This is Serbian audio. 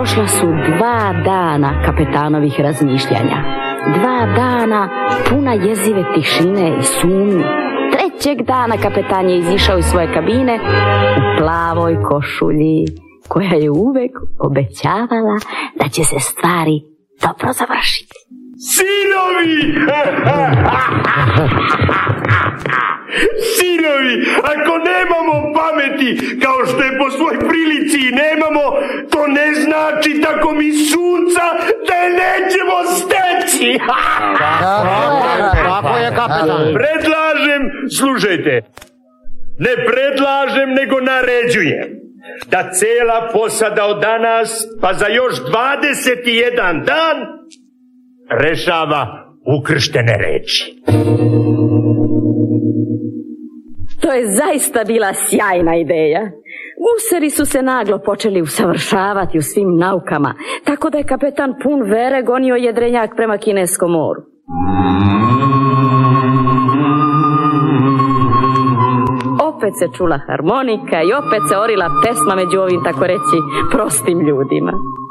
Prošla su 2 dana kapetanovih razmišljanja. 2 dana puna jezive tišine i sumnje. 3. dana kapetan je izišao iz svoje kabine u plavoj košulji, koja je uvek obećavala da će se stvari dobro završiti. Sinovi! Sinovi, ako nemamo pameti, kao što je po svoj prilici nemamo, to ne znači tako mi sunca da je nećemo steći. Tako je, kapetan. Predlažem, slušajte, ne predlažem, nego naređujem da cela posada od danas, pa za još 21 dan, rešava ukrštene reči. To je zaista bila sjajna ideja. Gusari su se naglo počeli usavršavati u svim naukama, tako da je kapetan pun vere gonio jedrenjak prema Kineskom moru. Opet se čula harmonika i opet se orila pesma među ovim, tako reći, prostim ljudima.